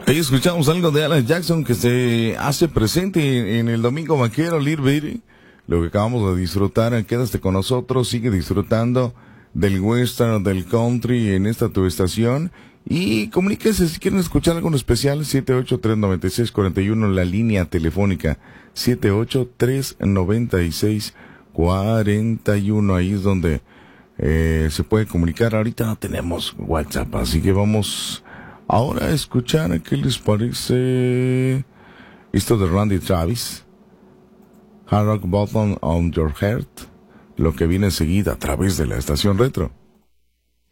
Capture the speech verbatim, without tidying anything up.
Ahí escuchamos algo de Alan Jackson que se hace presente en el Domingo Vaquero, Little Bitty. Lo que acabamos de disfrutar, quédate con nosotros, sigue disfrutando del western, del country en esta tu estación. Y comuníquese si quieren escuchar algo especial, siete ocho tres nueve seis cuatro uno, la línea telefónica, siete ocho tres nueve seis cuatro uno, ahí es donde eh, se puede comunicar. Ahorita no tenemos WhatsApp, así que vamos ahora a escuchar qué les parece esto de Randy Travis, Hard Rock Bottom on Your Heart, lo que viene enseguida a través de la estación retro.